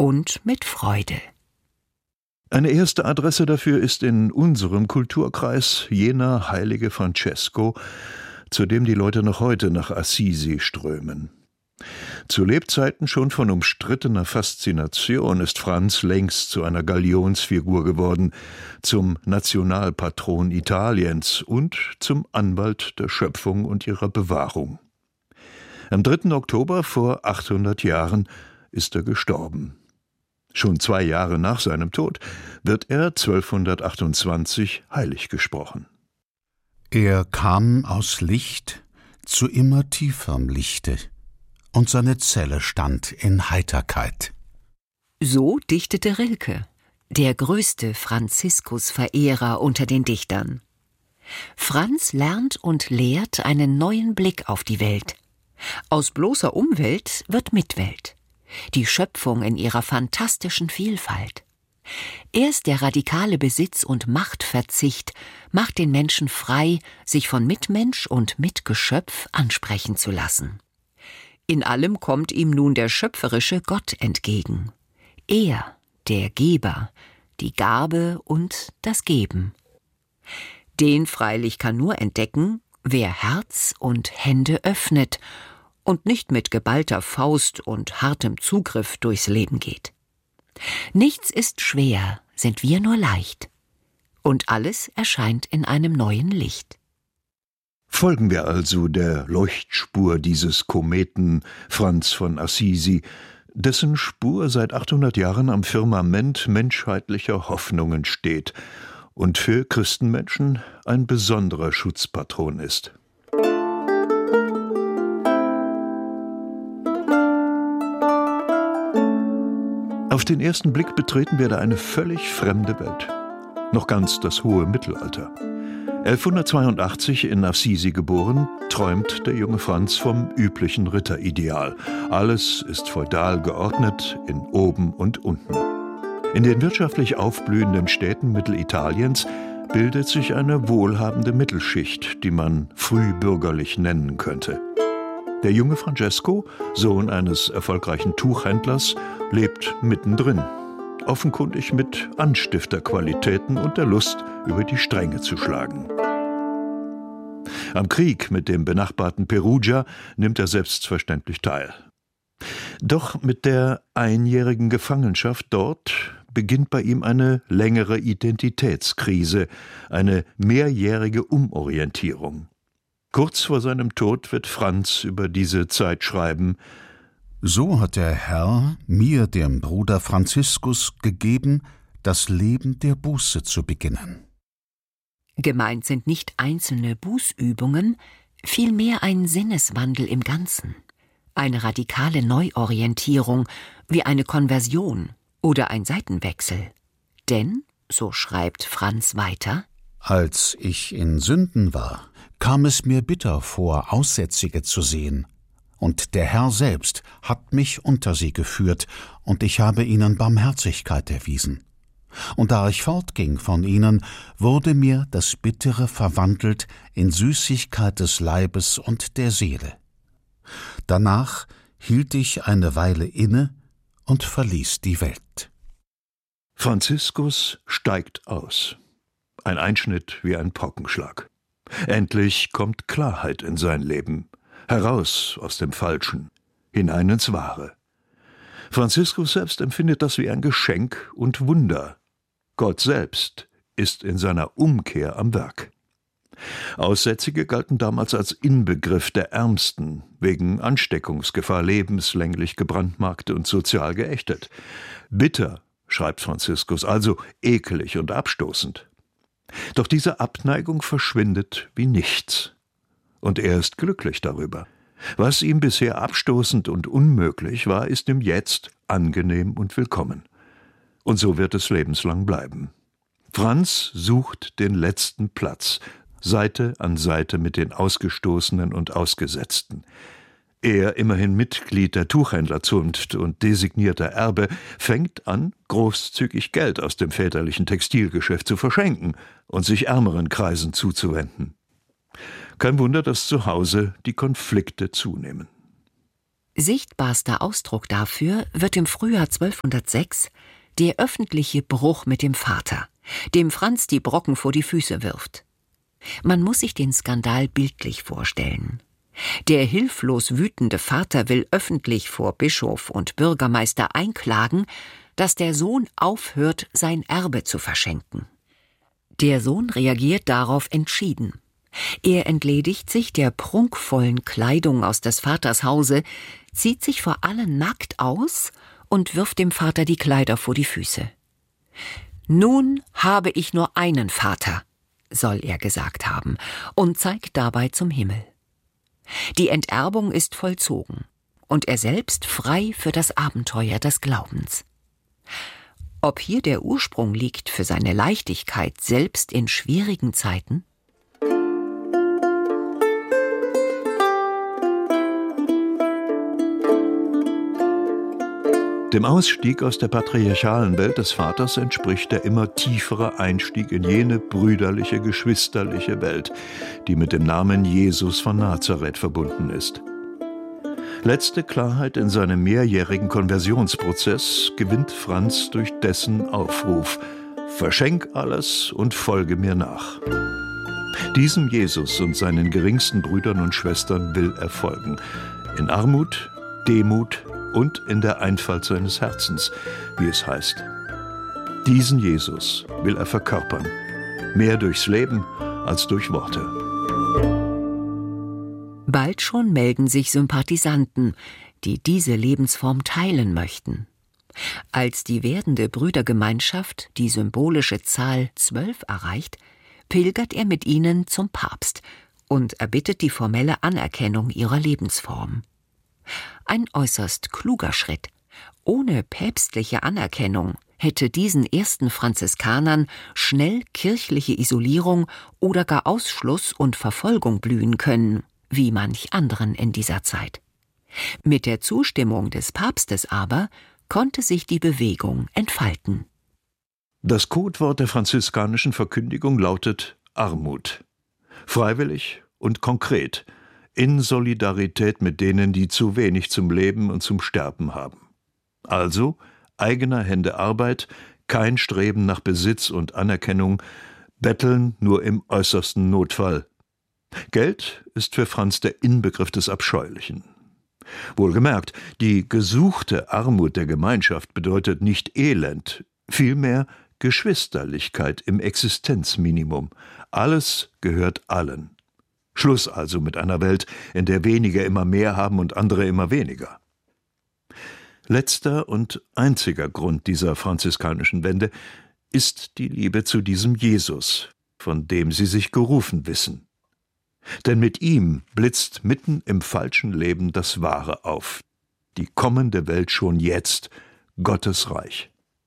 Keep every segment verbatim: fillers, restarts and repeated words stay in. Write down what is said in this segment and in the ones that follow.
und mit Freude. Eine erste Adresse dafür ist in unserem Kulturkreis jener heilige Francesco, zu dem die Leute noch heute nach Assisi strömen. Zu Lebzeiten schon von umstrittener Faszination ist Franz längst zu einer Galionsfigur geworden, zum Nationalpatron Italiens und zum Anwalt der Schöpfung und ihrer Bewahrung. Am dritten Oktober vor achthundert Jahren ist er gestorben. Schon zwei Jahre nach seinem Tod wird er zwölfhundertachtundzwanzig heilig gesprochen. Er kam aus Licht zu immer tieferem Lichte, und seine Zelle stand in Heiterkeit. So dichtete Rilke, der größte Franziskus-Verehrer unter den Dichtern. Franz lernt und lehrt einen neuen Blick auf die Welt. Aus bloßer Umwelt wird Mitwelt. Die Schöpfung in ihrer fantastischen Vielfalt. Erst der radikale Besitz- und Machtverzicht macht den Menschen frei, sich von Mitmensch und Mitgeschöpf ansprechen zu lassen. In allem kommt ihm nun der schöpferische Gott entgegen. Er, der Geber, die Gabe und das Geben. Den freilich kann nur entdecken, wer Herz und Hände öffnet und nicht mit geballter Faust und hartem Zugriff durchs Leben geht. Nichts ist schwer, sind wir nur leicht. Und alles erscheint in einem neuen Licht. Folgen wir also der Leuchtspur dieses Kometen Franz von Assisi, dessen Spur seit achthundert Jahren am Firmament menschheitlicher Hoffnungen steht und für Christenmenschen ein besonderer Schutzpatron ist. Auf den ersten Blick betreten wir da eine völlig fremde Welt. Noch ganz das hohe Mittelalter. elfhundertzweiundachtzig in Assisi geboren, träumt der junge Franz vom üblichen Ritterideal. Alles ist feudal geordnet in Oben und Unten. In den wirtschaftlich aufblühenden Städten Mittelitaliens bildet sich eine wohlhabende Mittelschicht, die man frühbürgerlich nennen könnte. Der junge Francesco, Sohn eines erfolgreichen Tuchhändlers, lebt mittendrin, offenkundig mit Anstifterqualitäten und der Lust, über die Stränge zu schlagen. Am Krieg mit dem benachbarten Perugia nimmt er selbstverständlich teil. Doch mit der einjährigen Gefangenschaft dort beginnt bei ihm eine längere Identitätskrise, eine mehrjährige Umorientierung. Kurz vor seinem Tod wird Franz über diese Zeit schreiben: So hat der Herr mir, dem Bruder Franziskus, gegeben, das Leben der Buße zu beginnen. Gemeint sind nicht einzelne Bußübungen, vielmehr ein Sinneswandel im Ganzen, eine radikale Neuorientierung, wie eine Konversion oder ein Seitenwechsel. Denn, so schreibt Franz weiter, als ich in Sünden war, kam es mir bitter vor, Aussätzige zu sehen, und der Herr selbst hat mich unter sie geführt, und ich habe ihnen Barmherzigkeit erwiesen. Und da ich fortging von ihnen, wurde mir das Bittere verwandelt in Süßigkeit des Leibes und der Seele. Danach hielt ich eine Weile inne und verließ die Welt. Franziskus steigt aus. Ein Einschnitt wie ein Paukenschlag. Endlich kommt Klarheit in sein Leben, heraus aus dem Falschen, hinein ins Wahre. Franziskus selbst empfindet das wie ein Geschenk und Wunder. Gott selbst ist in seiner Umkehr am Werk. Aussätzige galten damals als Inbegriff der Ärmsten, wegen Ansteckungsgefahr lebenslänglich gebrandmarkt und sozial geächtet. Bitter, schreibt Franziskus, also ekelig und abstoßend. Doch diese Abneigung verschwindet wie nichts. Und er ist glücklich darüber. Was ihm bisher abstoßend und unmöglich war, ist ihm jetzt angenehm und willkommen. Und so wird es lebenslang bleiben. Franz sucht den letzten Platz, Seite an Seite mit den Ausgestoßenen und Ausgesetzten. Er, immerhin Mitglied der Tuchhändlerzunft und designierter Erbe, fängt an, großzügig Geld aus dem väterlichen Textilgeschäft zu verschenken und sich ärmeren Kreisen zuzuwenden. Kein Wunder, dass zu Hause die Konflikte zunehmen. Sichtbarster Ausdruck dafür wird im Frühjahr zwölfhundertsechs der öffentliche Bruch mit dem Vater, dem Franz die Brocken vor die Füße wirft. Man muss sich den Skandal bildlich vorstellen. Der hilflos wütende Vater will öffentlich vor Bischof und Bürgermeister einklagen, dass der Sohn aufhört, sein Erbe zu verschenken. Der Sohn reagiert darauf entschieden. Er entledigt sich der prunkvollen Kleidung aus des Vaters Hause, zieht sich vor allen nackt aus und wirft dem Vater die Kleider vor die Füße. »Nun habe ich nur einen Vater«, soll er gesagt haben, und zeigt dabei zum Himmel. Die Enterbung ist vollzogen und er selbst frei für das Abenteuer des Glaubens. Ob hier der Ursprung liegt für seine Leichtigkeit selbst in schwierigen Zeiten? Dem Ausstieg aus der patriarchalen Welt des Vaters entspricht der immer tiefere Einstieg in jene brüderliche, geschwisterliche Welt, die mit dem Namen Jesus von Nazareth verbunden ist. Letzte Klarheit in seinem mehrjährigen Konversionsprozess gewinnt Franz durch dessen Aufruf: Verschenk alles und folge mir nach. Diesem Jesus und seinen geringsten Brüdern und Schwestern will er folgen, in Armut, Demut und in der Einfalt seines Herzens, wie es heißt. Diesen Jesus will er verkörpern, mehr durchs Leben als durch Worte. Bald schon melden sich Sympathisanten, die diese Lebensform teilen möchten. Als die werdende Brüdergemeinschaft die symbolische Zahl zwölf erreicht, pilgert er mit ihnen zum Papst und erbittet die formelle Anerkennung ihrer Lebensform. Ein äußerst kluger Schritt. Ohne päpstliche Anerkennung hätte diesen ersten Franziskanern schnell kirchliche Isolierung oder gar Ausschluss und Verfolgung blühen können, wie manch anderen in dieser Zeit. Mit der Zustimmung des Papstes aber konnte sich die Bewegung entfalten. Das Codewort der franziskanischen Verkündigung lautet Armut. Freiwillig und konkret, in Solidarität mit denen, die zu wenig zum Leben und zum Sterben haben. Also eigener Hände Arbeit, kein Streben nach Besitz und Anerkennung, Betteln nur im äußersten Notfall. Geld ist für Franz der Inbegriff des Abscheulichen. Wohlgemerkt, die gesuchte Armut der Gemeinschaft bedeutet nicht Elend, vielmehr Geschwisterlichkeit im Existenzminimum. Alles gehört allen. Schluss also mit einer Welt, in der wenige immer mehr haben und andere immer weniger. Letzter und einziger Grund dieser franziskanischen Wende ist die Liebe zu diesem Jesus, von dem sie sich gerufen wissen. Denn mit ihm blitzt mitten im falschen Leben das Wahre auf, die kommende Welt schon jetzt, Gottes Reich.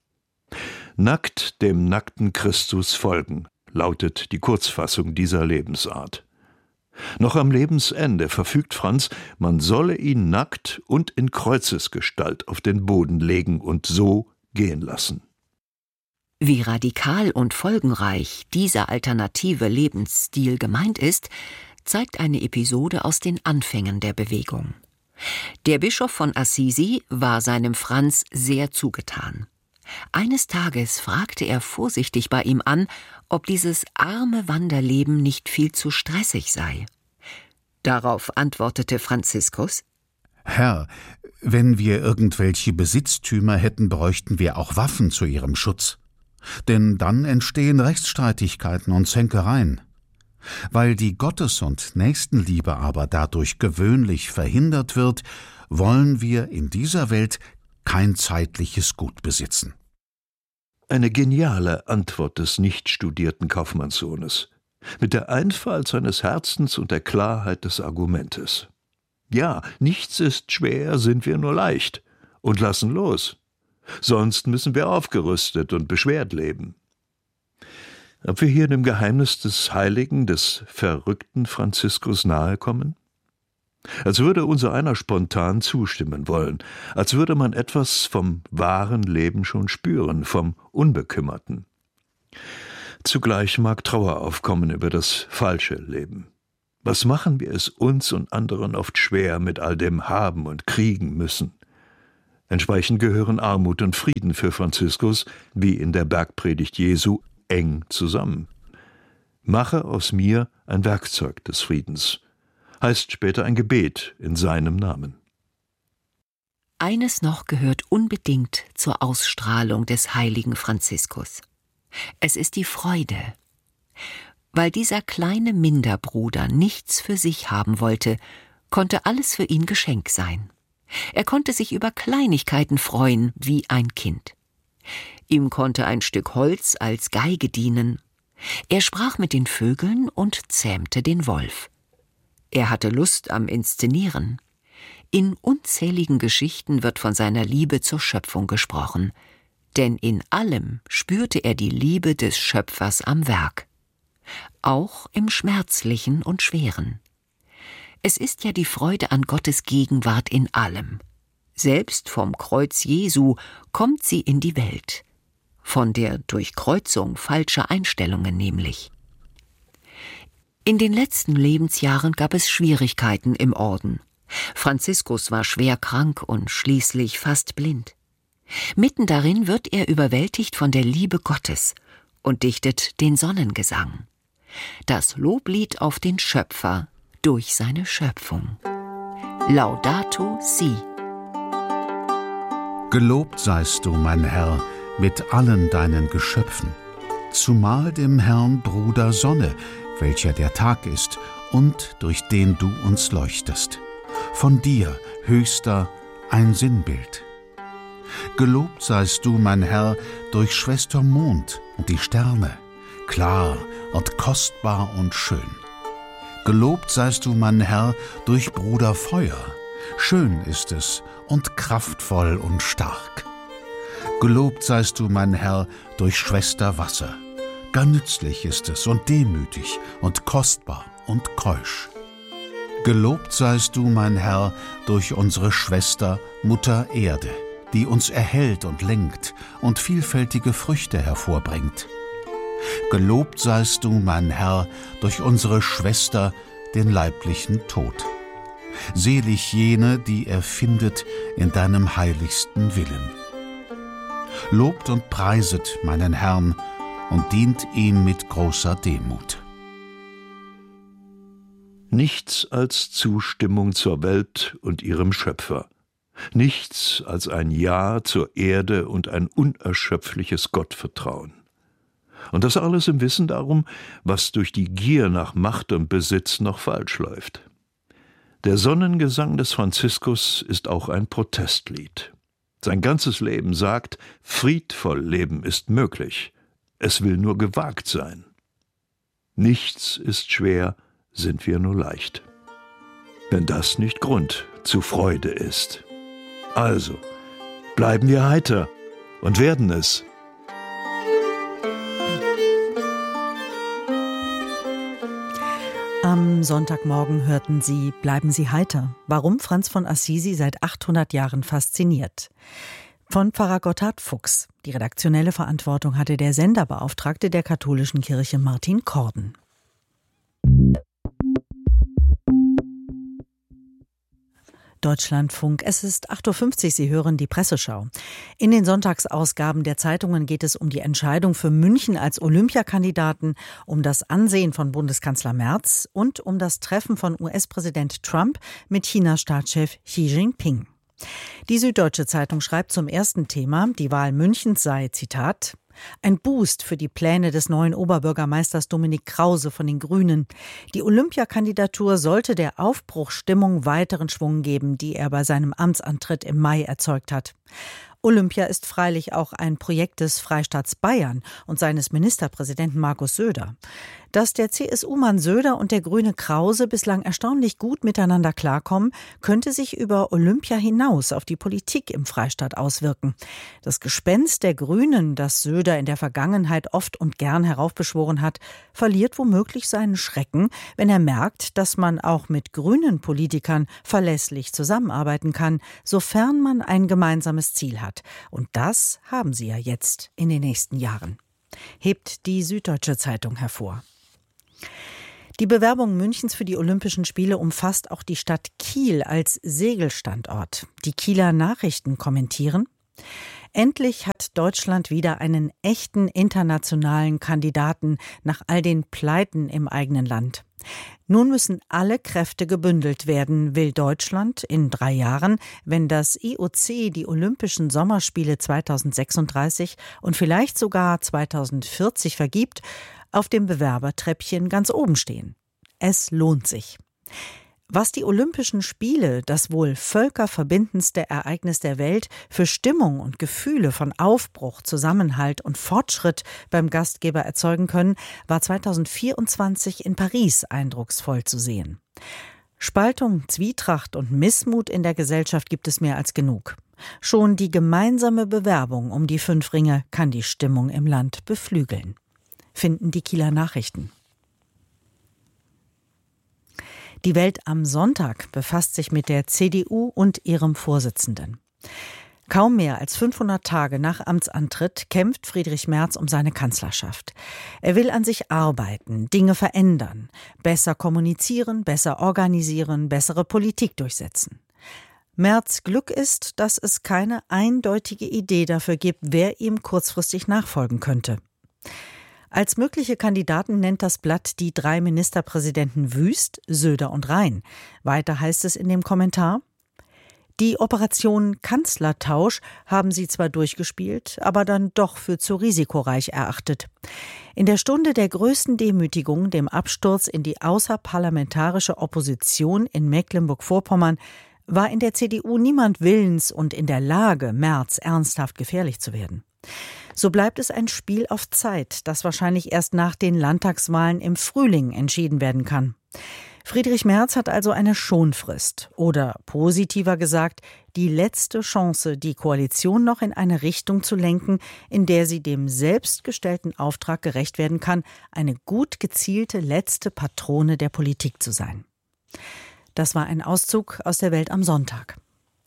Nackt dem nackten Christus folgen, lautet die Kurzfassung dieser Lebensart. Noch am Lebensende verfügt Franz, man solle ihn nackt und in Kreuzesgestalt auf den Boden legen und so gehen lassen. Wie radikal und folgenreich dieser alternative Lebensstil gemeint ist, zeigt eine Episode aus den Anfängen der Bewegung. Der Bischof von Assisi war seinem Franz sehr zugetan. Eines Tages fragte er vorsichtig bei ihm an, ob dieses arme Wanderleben nicht viel zu stressig sei. Darauf antwortete Franziskus: Herr, wenn wir irgendwelche Besitztümer hätten, bräuchten wir auch Waffen zu ihrem Schutz. Denn dann entstehen Rechtsstreitigkeiten und Zänkereien. Weil die Gottes- und Nächstenliebe aber dadurch gewöhnlich verhindert wird, wollen wir in dieser Welt kein zeitliches Gut besitzen. Eine geniale Antwort des nicht studierten Kaufmannssohnes, mit der Einfalt seines Herzens und der Klarheit des Argumentes. Ja, nichts ist schwer, sind wir nur leicht und lassen los. Sonst müssen wir aufgerüstet und beschwert leben. Ob wir hier dem Geheimnis des Heiligen, des verrückten Franziskus nahe kommen? Als würde unser einer spontan zustimmen wollen, als würde man etwas vom wahren Leben schon spüren, vom Unbekümmerten. Zugleich mag Trauer aufkommen über das falsche Leben. Was machen wir es uns und anderen oft schwer mit all dem Haben und Kriegen müssen? Entsprechend gehören Armut und Frieden für Franziskus, wie in der Bergpredigt Jesu, eng zusammen. Mache aus mir ein Werkzeug des Friedens, heißt später ein Gebet in seinem Namen. Eines noch gehört unbedingt zur Ausstrahlung des heiligen Franziskus. Es ist die Freude. Weil dieser kleine Minderbruder nichts für sich haben wollte, konnte alles für ihn Geschenk sein. Er konnte sich über Kleinigkeiten freuen wie ein Kind. Ihm konnte ein Stück Holz als Geige dienen. Er sprach mit den Vögeln und zähmte den Wolf. Er hatte Lust am Inszenieren. In unzähligen Geschichten wird von seiner Liebe zur Schöpfung gesprochen, denn in allem spürte er die Liebe des Schöpfers am Werk. Auch im Schmerzlichen und Schweren. Es ist ja die Freude an Gottes Gegenwart in allem. Selbst vom Kreuz Jesu kommt sie in die Welt. Von der Durchkreuzung falscher Einstellungen nämlich. In den letzten Lebensjahren gab es Schwierigkeiten im Orden. Franziskus war schwer krank und schließlich fast blind. Mitten darin wird er überwältigt von der Liebe Gottes und dichtet den Sonnengesang. Das Loblied auf den Schöpfer durch seine Schöpfung. Laudato si. Gelobt seist du, mein Herr, mit allen deinen Geschöpfen, zumal dem Herrn Bruder Sonne, welcher der Tag ist und durch den du uns leuchtest. Von dir, Höchster, ein Sinnbild. Gelobt seist du, mein Herr, durch Schwester Mond und die Sterne, klar und kostbar und schön. Gelobt seist du, mein Herr, durch Bruder Feuer, schön ist es und kraftvoll und stark. Gelobt seist du, mein Herr, durch Schwester Wasser, gar nützlich ist es und demütig und kostbar und keusch. Gelobt seist du, mein Herr, durch unsere Schwester Mutter Erde, die uns erhält und lenkt und vielfältige Früchte hervorbringt. Gelobt seist du, mein Herr, durch unsere Schwester, den leiblichen Tod. Selig jene, die er findet in deinem heiligsten Willen. Lobt und preiset meinen Herrn und dient ihm mit großer Demut. Nichts als Zustimmung zur Welt und ihrem Schöpfer. Nichts als ein Ja zur Erde und ein unerschöpfliches Gottvertrauen. Und das alles im Wissen darum, was durch die Gier nach Macht und Besitz noch falsch läuft. Der Sonnengesang des Franziskus ist auch ein Protestlied. Sein ganzes Leben sagt, friedvoll leben ist möglich. Es will nur gewagt sein. Nichts ist schwer, sind wir nur leicht. Wenn das nicht Grund zu Freude ist. Also, bleiben wir heiter und werden es. Am Sonntagmorgen hörten Sie »Bleiben Sie heiter«, warum Franz von Assisi seit achthundert Jahren fasziniert. Von Pfarrer Gotthard Fuchs. Die redaktionelle Verantwortung hatte der Senderbeauftragte der katholischen Kirche Martin Korden. Deutschlandfunk, es ist acht Uhr fünfzig, Sie hören die Presseschau. In den Sonntagsausgaben der Zeitungen geht es um die Entscheidung für München als Olympiakandidaten, um das Ansehen von Bundeskanzler Merz und um das Treffen von U S-Präsident Trump mit Chinas Staatschef Xi Jinping. Die Süddeutsche Zeitung schreibt zum ersten Thema, die Wahl Münchens sei, Zitat, ein Boost für die Pläne des neuen Oberbürgermeisters Dominik Krause von den Grünen. Die Olympiakandidatur sollte der Aufbruchsstimmung weiteren Schwung geben, die er bei seinem Amtsantritt im Mai erzeugt hat. Olympia ist freilich auch ein Projekt des Freistaats Bayern und seines Ministerpräsidenten Markus Söder. Dass der C S U-Mann Söder und der Grüne Krause bislang erstaunlich gut miteinander klarkommen, könnte sich über Olympia hinaus auf die Politik im Freistaat auswirken. Das Gespenst der Grünen, das Söder in der Vergangenheit oft und gern heraufbeschworen hat, verliert womöglich seinen Schrecken, wenn er merkt, dass man auch mit grünen Politikern verlässlich zusammenarbeiten kann, sofern man ein gemeinsames Ziel hat. Und das haben sie ja jetzt in den nächsten Jahren, hebt die Süddeutsche Zeitung hervor. Die Bewerbung Münchens für die Olympischen Spiele umfasst auch die Stadt Kiel als Segelstandort. Die Kieler Nachrichten kommentieren: Endlich hat Deutschland wieder einen echten internationalen Kandidaten nach all den Pleiten im eigenen Land. Nun müssen alle Kräfte gebündelt werden, will Deutschland in drei Jahren, wenn das I O C die Olympischen Sommerspiele zweitausendsechsunddreißig und vielleicht sogar zweitausendvierzig vergibt, auf dem Bewerbertreppchen ganz oben stehen. Es lohnt sich. Was die Olympischen Spiele, das wohl völkerverbindendste Ereignis der Welt, für Stimmung und Gefühle von Aufbruch, Zusammenhalt und Fortschritt beim Gastgeber erzeugen können, war zweitausendvierundzwanzig in Paris eindrucksvoll zu sehen. Spaltung, Zwietracht und Missmut in der Gesellschaft gibt es mehr als genug. Schon die gemeinsame Bewerbung um die fünf Ringe kann die Stimmung im Land beflügeln, finden die Kieler Nachrichten. Die Welt am Sonntag befasst sich mit der C D U und ihrem Vorsitzenden. Kaum mehr als fünfhundert Tage nach Amtsantritt kämpft Friedrich Merz um seine Kanzlerschaft. Er will an sich arbeiten, Dinge verändern, besser kommunizieren, besser organisieren, bessere Politik durchsetzen. Merz' Glück ist, dass es keine eindeutige Idee dafür gibt, wer ihm kurzfristig nachfolgen könnte. Als mögliche Kandidaten nennt das Blatt die drei Ministerpräsidenten Wüst, Söder und Rhein. Weiter heißt es in dem Kommentar: Die Operation Kanzlertausch haben sie zwar durchgespielt, aber dann doch für zu risikoreich erachtet. In der Stunde der größten Demütigung, dem Absturz in die außerparlamentarische Opposition in Mecklenburg-Vorpommern, war in der C D U niemand willens und in der Lage, Merz ernsthaft gefährlich zu werden. So bleibt es ein Spiel auf Zeit, das wahrscheinlich erst nach den Landtagswahlen im Frühling entschieden werden kann. Friedrich Merz hat also eine Schonfrist oder positiver gesagt, die letzte Chance, die Koalition noch in eine Richtung zu lenken, in der sie dem selbstgestellten Auftrag gerecht werden kann, eine gut gezielte letzte Patrone der Politik zu sein. Das war ein Auszug aus der Welt am Sonntag.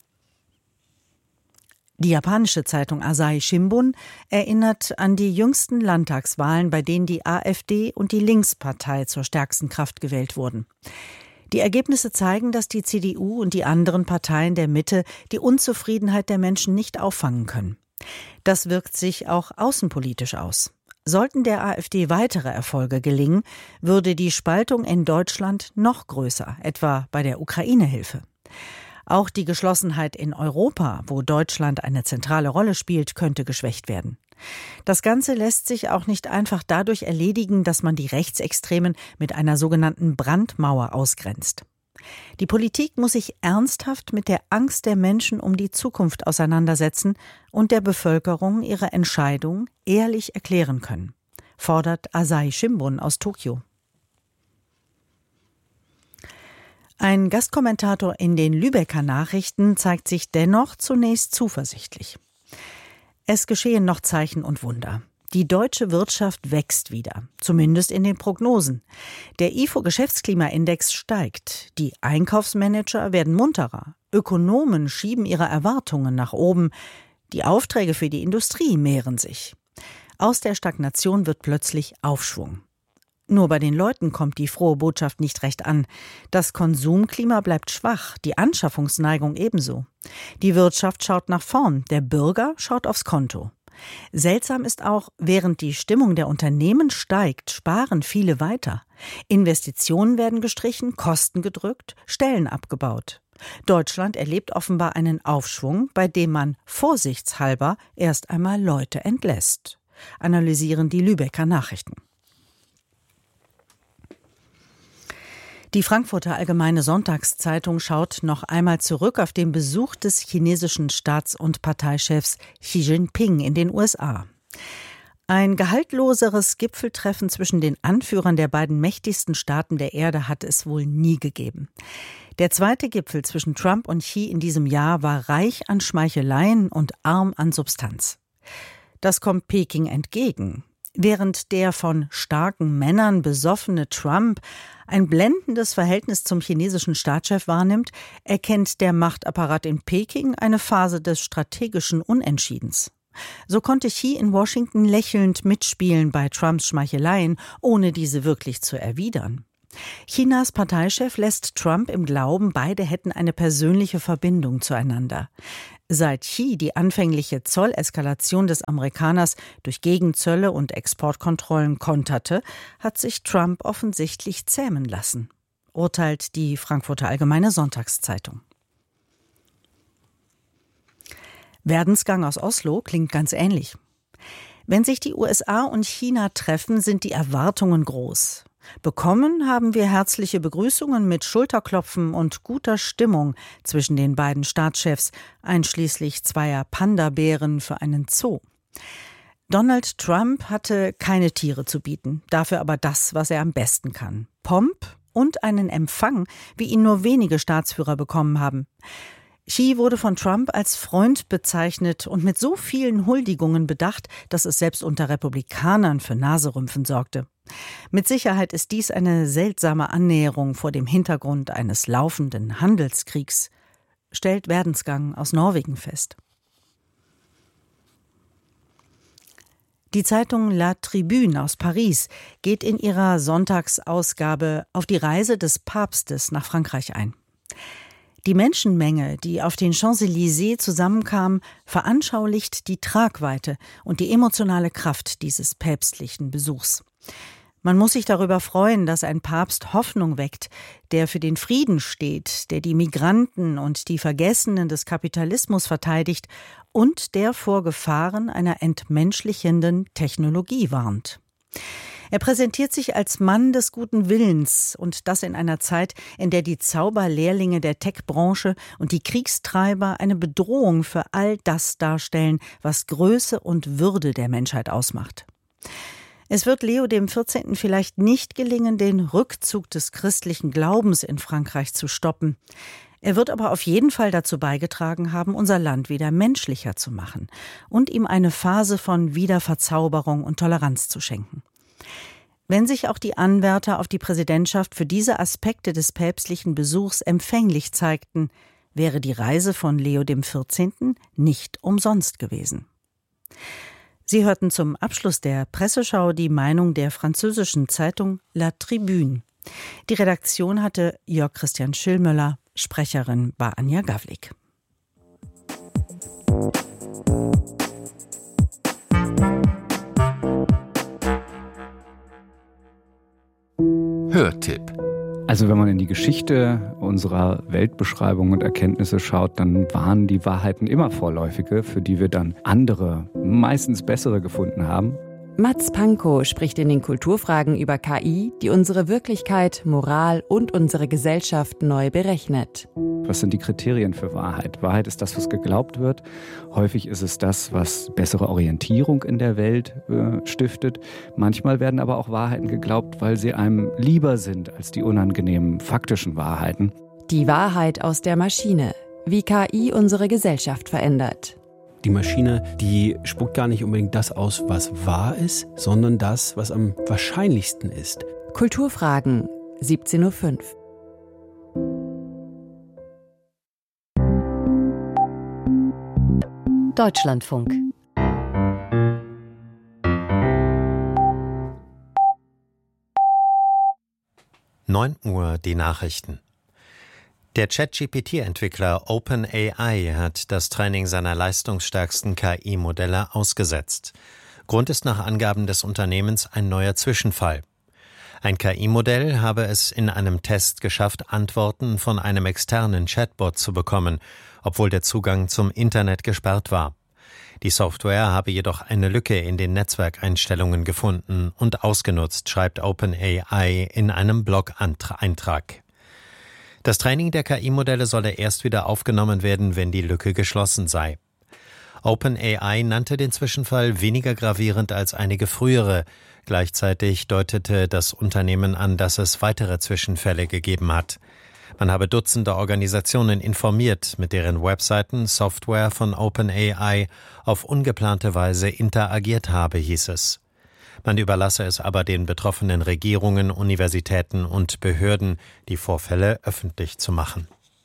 Die japanische Zeitung Asahi Shimbun erinnert an die jüngsten Landtagswahlen, bei denen die AfD und die Linkspartei zur stärksten Kraft gewählt wurden. Die Ergebnisse zeigen, dass die C D U und die anderen Parteien der Mitte die Unzufriedenheit der Menschen nicht auffangen können. Das wirkt sich auch außenpolitisch aus. Sollten der AfD weitere Erfolge gelingen, würde die Spaltung in Deutschland noch größer, etwa bei der Ukraine-Hilfe. Auch die Geschlossenheit in Europa, wo Deutschland eine zentrale Rolle spielt, könnte geschwächt werden. Das Ganze lässt sich auch nicht einfach dadurch erledigen, dass man die Rechtsextremen mit einer sogenannten Brandmauer ausgrenzt. Die Politik muss sich ernsthaft mit der Angst der Menschen um die Zukunft auseinandersetzen und der Bevölkerung ihre Entscheidung ehrlich erklären können, fordert Asahi Shimbun aus Tokio. Ein Gastkommentator in den Lübecker Nachrichten zeigt sich dennoch zunächst zuversichtlich. Es geschehen noch Zeichen und Wunder. Die deutsche Wirtschaft wächst wieder, zumindest in den Prognosen. Der I F O-Geschäftsklimaindex steigt. Die Einkaufsmanager werden munterer. Ökonomen schieben ihre Erwartungen nach oben. Die Aufträge für die Industrie mehren sich. Aus der Stagnation wird plötzlich Aufschwung. Nur bei den Leuten kommt die frohe Botschaft nicht recht an. Das Konsumklima bleibt schwach, die Anschaffungsneigung ebenso. Die Wirtschaft schaut nach vorn, der Bürger schaut aufs Konto. Seltsam ist auch, während die Stimmung der Unternehmen steigt, sparen viele weiter. Investitionen werden gestrichen, Kosten gedrückt, Stellen abgebaut. Deutschland erlebt offenbar einen Aufschwung, bei dem man vorsichtshalber erst einmal Leute entlässt, analysieren die Lübecker Nachrichten. Die Frankfurter Allgemeine Sonntagszeitung schaut noch einmal zurück auf den Besuch des chinesischen Staats- und Parteichefs Xi Jinping in den U S A. Ein gehaltloseres Gipfeltreffen zwischen den Anführern der beiden mächtigsten Staaten der Erde hat es wohl nie gegeben. Der zweite Gipfel zwischen Trump und Xi in diesem Jahr war reich an Schmeicheleien und arm an Substanz. Das kommt Peking entgegen. Während der von starken Männern besoffene Trump ein blendendes Verhältnis zum chinesischen Staatschef wahrnimmt, erkennt der Machtapparat in Peking eine Phase des strategischen Unentschiedens. So konnte Xi in Washington lächelnd mitspielen bei Trumps Schmeicheleien, ohne diese wirklich zu erwidern. Chinas Parteichef lässt Trump im Glauben, beide hätten eine persönliche Verbindung zueinander. Seit Xi die anfängliche Zolleskalation des Amerikaners durch Gegenzölle und Exportkontrollen konterte, hat sich Trump offensichtlich zähmen lassen, urteilt die Frankfurter Allgemeine Sonntagszeitung. Werdensgang aus Oslo klingt ganz ähnlich. Wenn sich die U S A und China treffen, sind die Erwartungen groß. Bekommen haben wir herzliche Begrüßungen mit Schulterklopfen und guter Stimmung zwischen den beiden Staatschefs, einschließlich zweier Panda-Bären für einen Zoo. Donald Trump hatte keine Tiere zu bieten, dafür aber das, was er am besten kann: Pomp und einen Empfang, wie ihn nur wenige Staatsführer bekommen haben. Xi wurde von Trump als Freund bezeichnet und mit so vielen Huldigungen bedacht, dass es selbst unter Republikanern für Naserümpfen sorgte. Mit Sicherheit ist dies eine seltsame Annäherung vor dem Hintergrund eines laufenden Handelskriegs, stellt Werdensgang aus Norwegen fest. Die Zeitung La Tribune aus Paris geht in ihrer Sonntagsausgabe auf die Reise des Papstes nach Frankreich ein. Die Menschenmenge, die auf den Champs-Élysées zusammenkam, veranschaulicht die Tragweite und die emotionale Kraft dieses päpstlichen Besuchs. Man muss sich darüber freuen, dass ein Papst Hoffnung weckt, der für den Frieden steht, der die Migranten und die Vergessenen des Kapitalismus verteidigt und der vor Gefahren einer entmenschlichenden Technologie warnt. Er präsentiert sich als Mann des guten Willens und das in einer Zeit, in der die Zauberlehrlinge der Tech-Branche und die Kriegstreiber eine Bedrohung für all das darstellen, was Größe und Würde der Menschheit ausmacht. Es wird Leo dem vierzehnten vielleicht nicht gelingen, den Rückzug des christlichen Glaubens in Frankreich zu stoppen. Er wird aber auf jeden Fall dazu beigetragen haben, unser Land wieder menschlicher zu machen und ihm eine Phase von Wiederverzauberung und Toleranz zu schenken. Wenn sich auch die Anwärter auf die Präsidentschaft für diese Aspekte des päpstlichen Besuchs empfänglich zeigten, wäre die Reise von Leo dem vierzehnten nicht umsonst gewesen. Sie hörten zum Abschluss der Presseschau die Meinung der französischen Zeitung La Tribune. Die Redaktion hatte Jörg Christian Schillmöller, Sprecherin war Anja Gawlik. Hörtipp. Also wenn man in die Geschichte unserer Weltbeschreibung und Erkenntnisse schaut, dann waren die Wahrheiten immer vorläufige, für die wir dann andere, meistens bessere gefunden haben. Mats Pankow spricht in den Kulturfragen über K I, die unsere Wirklichkeit, Moral und unsere Gesellschaft neu berechnet. Was sind die Kriterien für Wahrheit? Wahrheit ist das, was geglaubt wird. Häufig ist es das, was bessere Orientierung in der Welt äh, stiftet. Manchmal werden aber auch Wahrheiten geglaubt, weil sie einem lieber sind als die unangenehmen faktischen Wahrheiten. Die Wahrheit aus der Maschine. Wie K I unsere Gesellschaft verändert. Die Maschine, die spuckt gar nicht unbedingt das aus, was wahr ist, sondern das, was am wahrscheinlichsten ist. Kulturfragen, siebzehn Uhr fünf. Deutschlandfunk. neun Uhr die Nachrichten. Der ChatGP T-Entwickler OpenAI hat das Training seiner leistungsstärksten K I-Modelle ausgesetzt. Grund ist nach Angaben des Unternehmens ein neuer Zwischenfall. Ein K I-Modell habe es in einem Test geschafft, Antworten von einem externen Chatbot zu bekommen, obwohl der Zugang zum Internet gesperrt war. Die Software habe jedoch eine Lücke in den Netzwerkeinstellungen gefunden und ausgenutzt, schreibt OpenAI in einem Blog-Eintrag. Das Training der K I-Modelle solle erst wieder aufgenommen werden, wenn die Lücke geschlossen sei. OpenAI nannte den Zwischenfall weniger gravierend als einige frühere. Gleichzeitig deutete das Unternehmen an, dass es weitere Zwischenfälle gegeben hat. Man habe Dutzende Organisationen informiert, mit deren Webseiten Software von OpenAI auf ungeplante Weise interagiert habe, hieß es. Man überlasse es aber den betroffenen Regierungen, Universitäten und Behörden, die Vorfälle öffentlich zu machen.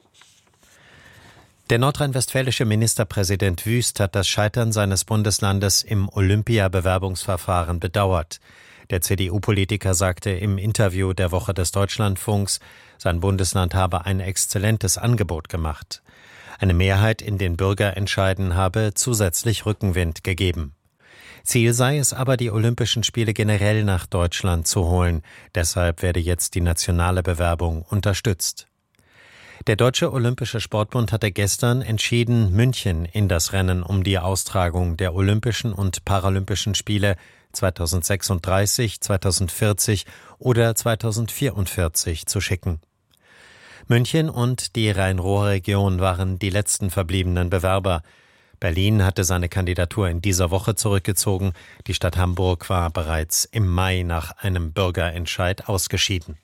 Der nordrhein-westfälische Ministerpräsident Wüst hat das Scheitern seines Bundeslandes im Olympia-Bewerbungsverfahren bedauert. Der C D U-Politiker sagte im Interview der Woche des Deutschlandfunks, sein Bundesland habe ein exzellentes Angebot gemacht. Eine Mehrheit in den Bürgerentscheiden habe zusätzlich Rückenwind gegeben. Ziel sei es aber, die Olympischen Spiele generell nach Deutschland zu holen. Deshalb werde jetzt die nationale Bewerbung unterstützt. Der Deutsche Olympische Sportbund hatte gestern entschieden, München in das Rennen um die Austragung der Olympischen und Paralympischen Spiele zweitausendsechsunddreißig, zweitausendvierzig oder zweitausendvierundvierzig zu schicken. München und die Rhein-Ruhr-Region waren die letzten verbliebenen Bewerber. Berlin hatte seine Kandidatur in dieser Woche zurückgezogen. Die Stadt Hamburg war bereits im Mai nach einem Bürgerentscheid ausgeschieden.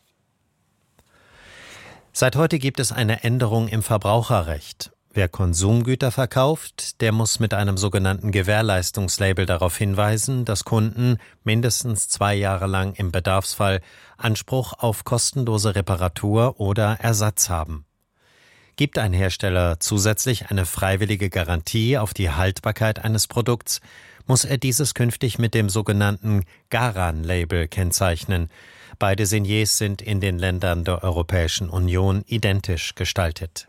Seit heute gibt es eine Änderung im Verbraucherrecht. Wer Konsumgüter verkauft, der muss mit einem sogenannten Gewährleistungslabel darauf hinweisen, dass Kunden mindestens zwei Jahre lang im Bedarfsfall Anspruch auf kostenlose Reparatur oder Ersatz haben. Gibt ein Hersteller zusätzlich eine freiwillige Garantie auf die Haltbarkeit eines Produkts, muss er dieses künftig mit dem sogenannten Garan-Label kennzeichnen. Beide Signiers sind in den Ländern der Europäischen Union identisch gestaltet.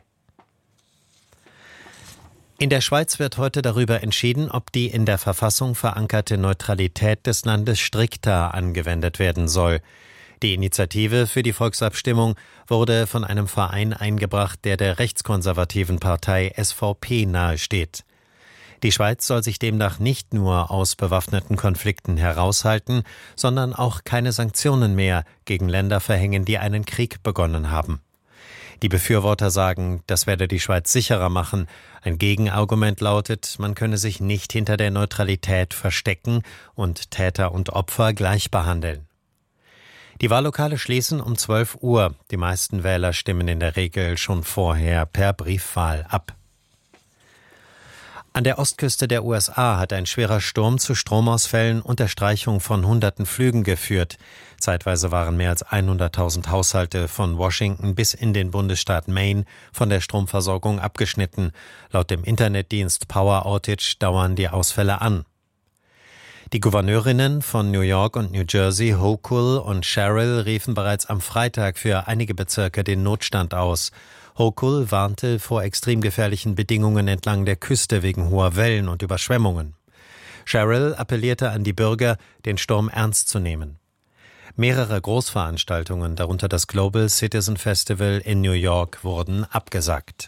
In der Schweiz wird heute darüber entschieden, ob die in der Verfassung verankerte Neutralität des Landes strikter angewendet werden soll. Die Initiative für die Volksabstimmung wurde von einem Verein eingebracht, der der rechtskonservativen Partei S V P nahesteht. Die Schweiz soll sich demnach nicht nur aus bewaffneten Konflikten heraushalten, sondern auch keine Sanktionen mehr gegen Länder verhängen, die einen Krieg begonnen haben. Die Befürworter sagen, das werde die Schweiz sicherer machen. Ein Gegenargument lautet, man könne sich nicht hinter der Neutralität verstecken und Täter und Opfer gleich behandeln. Die Wahllokale schließen um zwölf Uhr. Die meisten Wähler stimmen in der Regel schon vorher per Briefwahl ab. An der Ostküste der U S A hat ein schwerer Sturm zu Stromausfällen und der Streichung von hunderten Flügen geführt. Zeitweise waren mehr als hunderttausend Haushalte von Washington bis in den Bundesstaat Maine von der Stromversorgung abgeschnitten. Laut dem Internetdienst Power Outage dauern die Ausfälle an. Die Gouverneurinnen von New York und New Jersey, Hochul und Sherrill, riefen bereits am Freitag für einige Bezirke den Notstand aus. Hochul warnte vor extrem gefährlichen Bedingungen entlang der Küste wegen hoher Wellen und Überschwemmungen. Sherrill appellierte an die Bürger, den Sturm ernst zu nehmen. Mehrere Großveranstaltungen, darunter das Global Citizen Festival in New York, wurden abgesagt.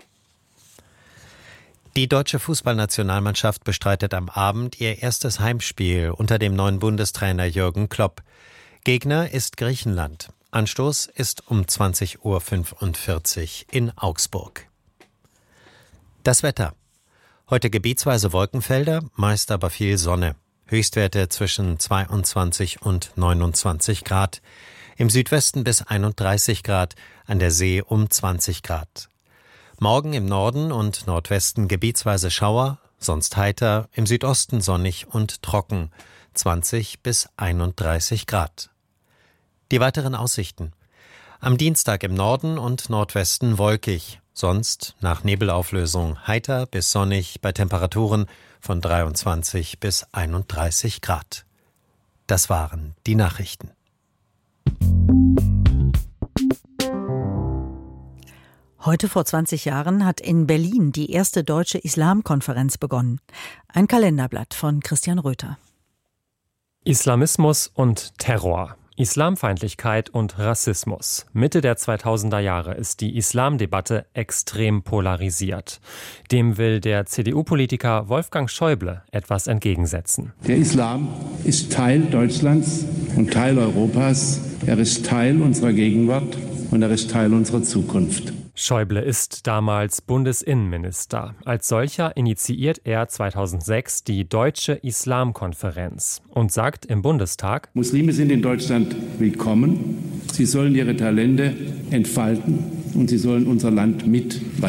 Die deutsche Fußballnationalmannschaft bestreitet am Abend ihr erstes Heimspiel unter dem neuen Bundestrainer Jürgen Klopp. Gegner ist Griechenland. Anstoß ist um zwanzig Uhr fünfundvierzig in Augsburg. Das Wetter. Heute gebietsweise Wolkenfelder, meist aber viel Sonne. Höchstwerte zwischen zweiundzwanzig und neunundzwanzig Grad. Im Südwesten bis einunddreißig Grad, an der See um zwanzig Grad. Morgen im Norden und Nordwesten gebietsweise Schauer, sonst heiter, im Südosten sonnig und trocken, zwanzig bis einunddreißig Grad. Die weiteren Aussichten. Am Dienstag im Norden und Nordwesten wolkig, sonst nach Nebelauflösung heiter bis sonnig bei Temperaturen von dreiundzwanzig bis einunddreißig Grad. Das waren die Nachrichten. Heute vor zwanzig Jahren hat in Berlin die erste deutsche Islamkonferenz begonnen. Ein Kalenderblatt von Christian Röther. Islamismus und Terror. Islamfeindlichkeit und Rassismus. Mitte der zweitausender Jahre ist die Islamdebatte extrem polarisiert. Dem will der C D U-Politiker Wolfgang Schäuble etwas entgegensetzen. Der Islam ist Teil Deutschlands und Teil Europas. Er ist Teil unserer Gegenwart und er ist Teil unserer Zukunft. Schäuble ist damals Bundesinnenminister. Als solcher initiiert er zweitausendsechs die Deutsche Islamkonferenz und sagt im Bundestag: Muslime sind in Deutschland willkommen. Sie sollen ihre Talente entfalten und sie sollen unser Land mit weiter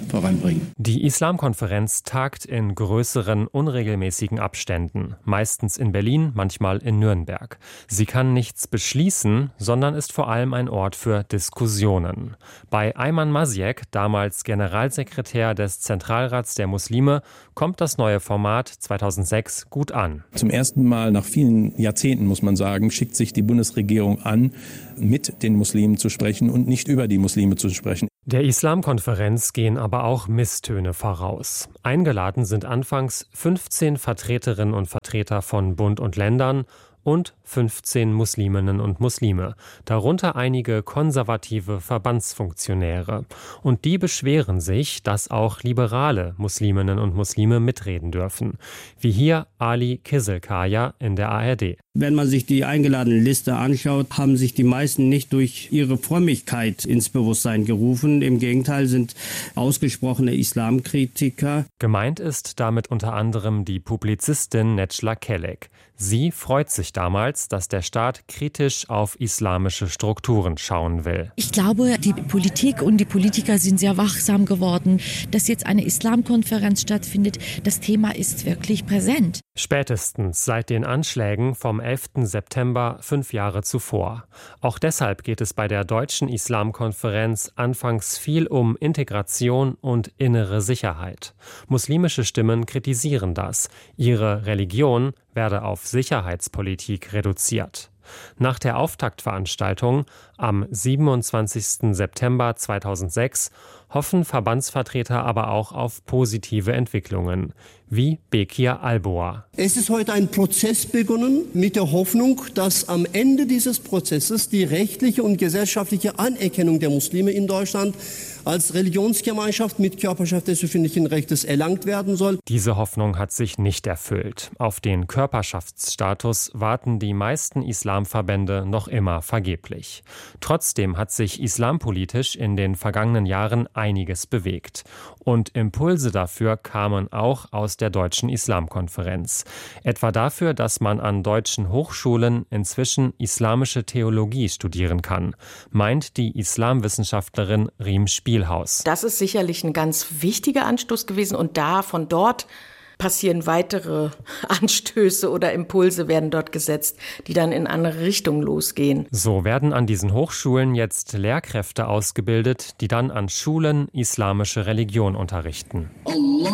voranbringen. Die Islamkonferenz tagt in größeren, unregelmäßigen Abständen, meistens in Berlin, manchmal in Nürnberg. Sie kann nichts beschließen, sondern ist vor allem ein Ort für Diskussionen. Bei Ayman Masiek, damals Generalsekretär des Zentralrats der Muslime, kommt das neue Format zweitausendsechs gut an. Zum ersten Mal nach vielen Jahrzehnten, muss man sagen, schickt sich die Bundesregierung an, mit den Muslimen zu sprechen und nicht über die Muslime zu sprechen. Der Islamkonferenz gehen aber auch Misstöne voraus. Eingeladen sind anfangs fünfzehn Vertreterinnen und Vertreter von Bund und Ländern und fünfzehn Musliminnen und Muslime, darunter einige konservative Verbandsfunktionäre. Und die beschweren sich, dass auch liberale Musliminnen und Muslime mitreden dürfen. Wie hier Ali Kizilkaya in der A R D. Wenn man sich die eingeladene Liste anschaut, haben sich die meisten nicht durch ihre Frömmigkeit ins Bewusstsein gerufen. Im Gegenteil sind ausgesprochene Islamkritiker. Gemeint ist damit unter anderem die Publizistin Necla Kelek. Sie freut sich damals, dass der Staat kritisch auf islamische Strukturen schauen will. Ich glaube, die Politik und die Politiker sind sehr wachsam geworden, dass jetzt eine Islamkonferenz stattfindet. Das Thema ist wirklich präsent. Spätestens seit den Anschlägen vom elften September fünf Jahre zuvor. Auch deshalb geht es bei der Deutschen Islamkonferenz anfangs viel um Integration und innere Sicherheit. Muslimische Stimmen kritisieren das. Ihre Religion werde auf Sicherheitspolitik reduziert. Nach der Auftaktveranstaltung am siebenundzwanzigsten September zweitausendsechs hoffen Verbandsvertreter aber auch auf positive Entwicklungen, wie Bekir Alboa. Es ist heute ein Prozess begonnen mit der Hoffnung, dass am Ende dieses Prozesses die rechtliche und gesellschaftliche Anerkennung der Muslime in Deutschland als Religionsgemeinschaft mit Körperschaft des öffentlichen Rechtes erlangt werden soll. Diese Hoffnung hat sich nicht erfüllt. Auf den Körperschaftsstatus warten die meisten Islamverbände noch immer vergeblich. Trotzdem hat sich islampolitisch in den vergangenen Jahren einiges bewegt. Und Impulse dafür kamen auch aus der Deutschen Islamkonferenz. Etwa dafür, dass man an deutschen Hochschulen inzwischen islamische Theologie studieren kann, meint die Islamwissenschaftlerin Riem Spielhaus. Das ist sicherlich ein ganz wichtiger Anstoß gewesen und da von dort passieren weitere Anstöße oder Impulse werden dort gesetzt, die dann in andere Richtungen losgehen. So werden an diesen Hochschulen jetzt Lehrkräfte ausgebildet, die dann an Schulen islamische Religion unterrichten. Allah.